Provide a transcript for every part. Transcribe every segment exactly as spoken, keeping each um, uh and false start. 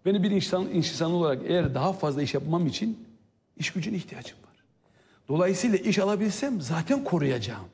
Beni bir insan, insan olarak eğer daha fazla iş yapmam için iş gücüne ihtiyacım var. Dolayısıyla iş alabilsem zaten koruyacağım.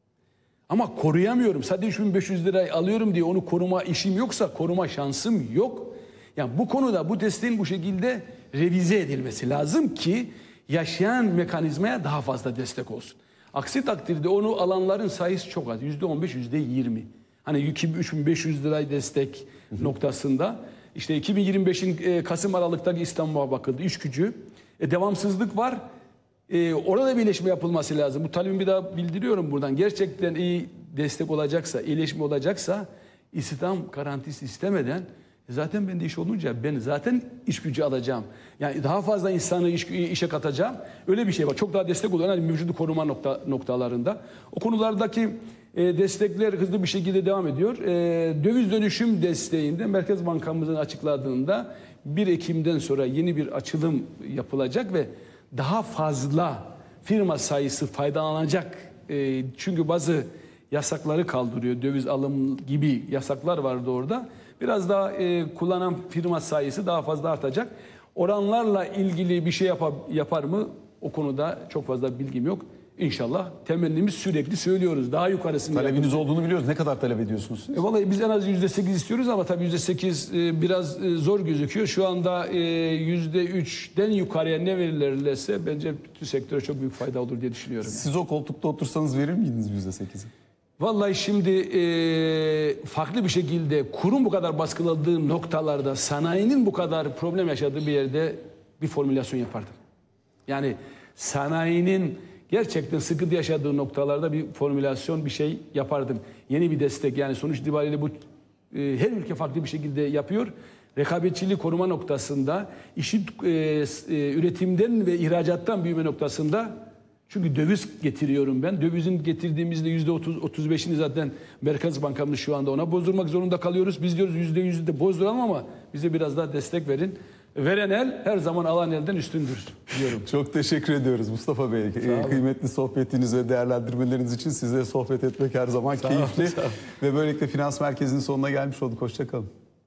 Ama koruyamıyorum. Sadece üç bin beş yüz lirayı alıyorum diye onu koruma işim yoksa koruma şansım yok. Yani bu konuda bu desteğin bu şekilde revize edilmesi lazım ki yaşayan mekanizmaya daha fazla destek olsun. Aksi takdirde onu alanların sayısı çok az. yüzde on beş, yüzde yirmi. Hani üç bin beş yüz lirayı destek noktasında. İşte iki bin yirmi beşin Kasım Aralık'taki İstanbul'a bakıldı. İş gücü. E, devamsızlık var. E, orada birleşme yapılması lazım. Bu talebimi bir daha bildiriyorum buradan. Gerçekten iyi destek olacaksa, iyileşme olacaksa istihdam garantisi istemeden zaten bende iş olunca ben zaten iş gücü alacağım. Yani daha fazla insanı iş, işe katacağım. Öyle bir şey var. Çok daha destek oluyor. Yani mevcudu koruma nokta, noktalarında. O konulardaki e, destekler hızlı bir şekilde devam ediyor. E, döviz dönüşüm desteğinde Merkez Bankamızın açıkladığında bir Ekim'den sonra yeni bir açılım yapılacak ve daha fazla firma sayısı faydalanacak. E, çünkü bazı yasakları kaldırıyor. Döviz alım gibi yasaklar vardı orada. Biraz daha e, kullanan firma sayısı daha fazla artacak. Oranlarla ilgili bir şey yapar, yapar mı? O konuda çok fazla bilgim yok. İnşallah temennimiz sürekli söylüyoruz. Daha yukarısını Talebiniz yapalım. olduğunu biliyoruz. Ne kadar talep ediyorsunuz siz? E, vallahi biz en az yüzde sekiz istiyoruz ama tabii yüzde sekiz e, biraz e, zor gözüküyor. Şu anda e, yüzde üçten yukarıya ne verirlerse bence bütün sektöre çok büyük fayda olur diye düşünüyorum. Siz o koltukta otursanız verir miydiniz yüzde sekizi? Vallahi şimdi e, farklı bir şekilde kurun bu kadar baskıladığı noktalarda sanayinin bu kadar problem yaşadığı bir yerde bir formülasyon yapardım. Yani sanayinin gerçekten sıkıntı yaşadığı noktalarda bir formülasyon bir şey yapardım. Yeni bir destek yani sonuç itibariyle bu e, her ülke farklı bir şekilde yapıyor. Rekabetçiliği koruma noktasında, işin e, e, üretimden ve ihracattan büyüme noktasında. Çünkü döviz getiriyorum ben. Dövizin getirdiğimizde yüzde otuz, otuz beşini zaten Merkez Bankamız şu anda ona bozdurmak zorunda kalıyoruz. Biz diyoruz yüzde yüzü de bozduralım ama bize biraz daha destek verin. Veren el her zaman alan elden üstündür diyorum. Çok teşekkür ediyoruz Mustafa Bey. Kıymetli sohbetiniz ve değerlendirmeleriniz için size sohbet etmek her zaman sağ keyifli. Olun, ve böylelikle Finans Merkezi'nin sonuna gelmiş olduk. Hoşçakalın.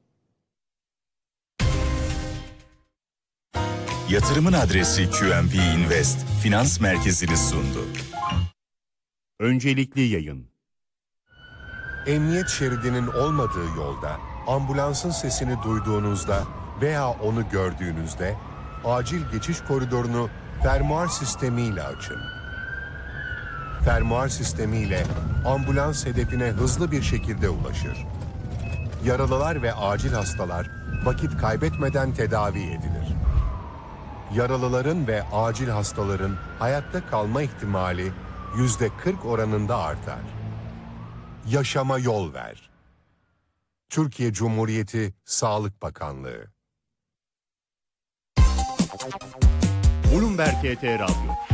Yatırımın adresi Q M B Invest Finans Merkezi'ni sundu. Öncelikli yayın. Emniyet şeridinin olmadığı yolda, ambulansın sesini duyduğunuzda veya onu gördüğünüzde acil geçiş koridorunu fermuar sistemiyle açın. Fermuar sistemiyle ambulans hedefine hızlı bir şekilde ulaşır. Yaralılar ve acil hastalar vakit kaybetmeden tedavi edilir. Yaralıların ve acil hastaların hayatta kalma ihtimali yüzde kırk oranında artar. Yaşama yol ver. Türkiye Cumhuriyeti Sağlık Bakanlığı. Bloomberg H T Radyo.